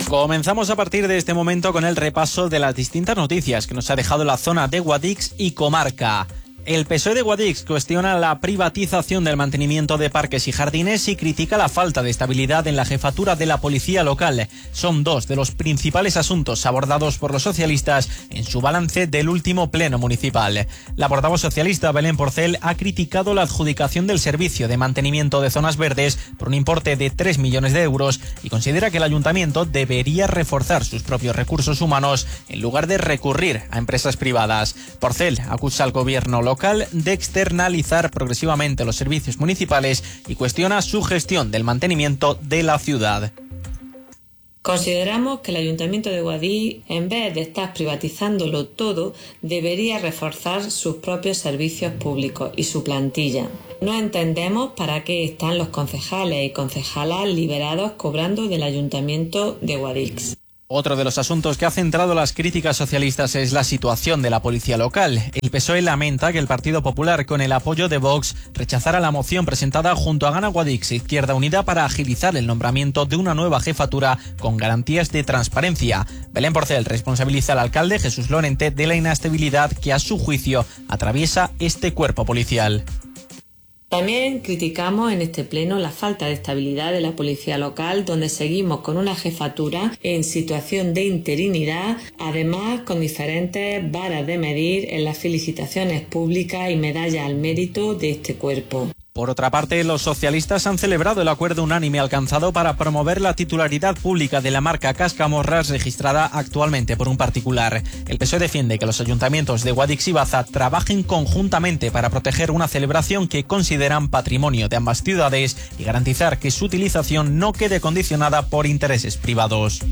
Comenzamos a partir de este momento con el repaso de las distintas noticias que nos ha dejado la zona de Guadix y comarca. El PSOE de Guadix cuestiona la privatización del mantenimiento de parques y jardines y critica la falta de estabilidad en la jefatura de la policía local. Son dos de los principales asuntos abordados por los socialistas en su balance del último pleno municipal. La portavoz socialista Belén Porcel ha criticado la adjudicación del servicio de mantenimiento de zonas verdes por un importe de 3 millones de euros y considera que el ayuntamiento debería reforzar sus propios recursos humanos en lugar de recurrir a empresas privadas. Porcel acusa al gobierno local de externalizar progresivamente los servicios municipales y cuestiona su gestión del mantenimiento de la ciudad. Consideramos que el Ayuntamiento de Guadix, en vez de estar privatizándolo todo, debería reforzar sus propios servicios públicos y su plantilla. No entendemos para qué están los concejales y concejalas liberados cobrando del Ayuntamiento de Guadix. Otro de los asuntos que ha centrado las críticas socialistas es la situación de la policía local. El PSOE lamenta que el Partido Popular, con el apoyo de Vox, rechazara la moción presentada junto a Gana Guadix e Izquierda Unida para agilizar el nombramiento de una nueva jefatura con garantías de transparencia. Belén Porcel responsabiliza al alcalde Jesús Lorente de la inestabilidad que, a su juicio, atraviesa este cuerpo policial. También criticamos en este pleno la falta de estabilidad de la policía local, donde seguimos con una jefatura en situación de interinidad, además con diferentes varas de medir en las felicitaciones públicas y medallas al mérito de este cuerpo. Por otra parte, los socialistas han celebrado el acuerdo unánime alcanzado para promover la titularidad pública de la marca Cascamorras registrada actualmente por un particular. El PSOE defiende que los ayuntamientos de Guadix y Baza trabajen conjuntamente para proteger una celebración que consideran patrimonio de ambas ciudades y garantizar que su utilización no quede condicionada por intereses privados.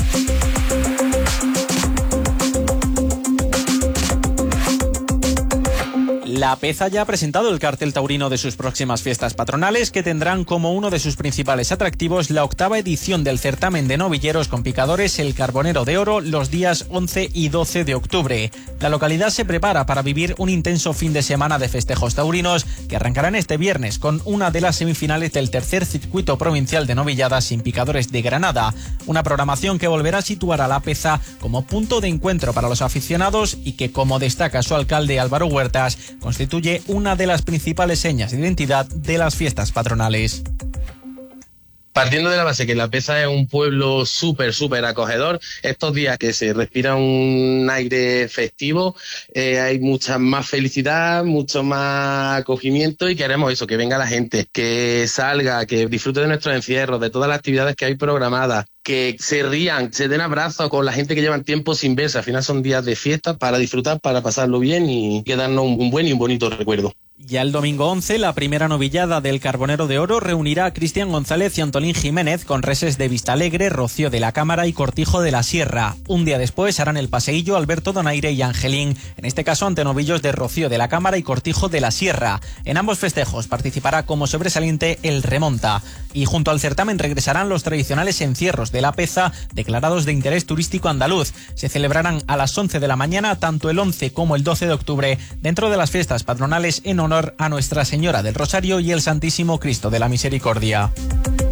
La Peza ya ha presentado el cartel taurino de sus próximas fiestas patronales, que tendrán como uno de sus principales atractivos la 8ª edición del certamen de novilleros con picadores El Carbonero de Oro los días 11 y 12 de octubre. La localidad se prepara para vivir un intenso fin de semana de festejos taurinos que arrancarán este viernes con una de las semifinales del tercer circuito provincial de novilladas sin picadores de Granada. Una programación que volverá a situar a La Peza como punto de encuentro para los aficionados y que, como destaca su alcalde Álvaro Huertas, constituye una de las principales señas de identidad de las fiestas patronales. Partiendo de la base que La Peza es un pueblo súper acogedor, estos días que se respira un aire festivo, hay mucha más felicidad, mucho más acogimiento y queremos eso, que venga la gente, que salga, que disfrute de nuestros encierros, de todas las actividades que hay programadas, que se rían, se den abrazos con la gente que llevan tiempo sin verse. Al final son días de fiesta para disfrutar, para pasarlo bien y quedarnos un buen y un bonito recuerdo. Ya el domingo 11, la primera novillada del Carbonero de Oro reunirá a Cristian González y Antolín Jiménez con reses de Vistalegre, Rocío de la Cámara y Cortijo de la Sierra. Un día después harán el paseillo Alberto Donaire y Angelín, en este caso ante novillos de Rocío de la Cámara y Cortijo de la Sierra. En ambos festejos participará como sobresaliente el Remonta. Y junto al certamen regresarán los tradicionales encierros de La Peza, declarados de interés turístico andaluz. Se celebrarán a las 11 de la mañana tanto el 11 como el 12 de octubre dentro de las fiestas patronales en honor a Nuestra Señora del Rosario y el Santísimo Cristo de la Misericordia.